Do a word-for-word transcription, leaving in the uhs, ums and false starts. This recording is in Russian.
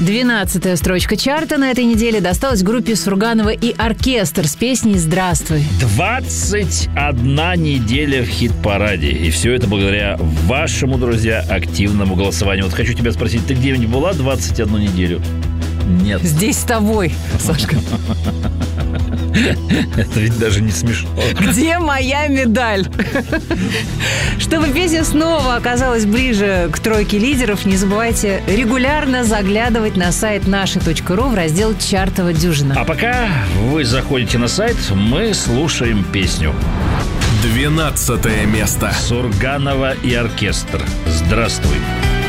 Двенадцатая строчка чарта на этой неделе досталась группе Сурганова и оркестр с песней «Здравствуй». двадцать одна неделя в хит-параде. И все это благодаря вашему, друзья, активному голосованию. Вот хочу тебя спросить, ты где-нибудь была двадцать одну неделю? Нет. Здесь с тобой, Сашка. Это ведь даже не смешно. Где моя медаль? Чтобы песня снова оказалась ближе к тройке лидеров, не забывайте регулярно заглядывать на сайт наши точка ру в раздел «Чартова дюжина». А пока вы заходите на сайт, мы слушаем песню. Двенадцатое место. Сурганова и оркестр. «Здравствуй».